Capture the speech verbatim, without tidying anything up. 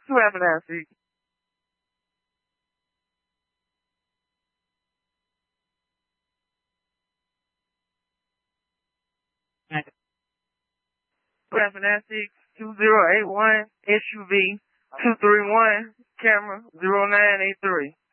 Two ambulances. Two ambulances. Two zero eight one S U V two three one camera zero nine eight three.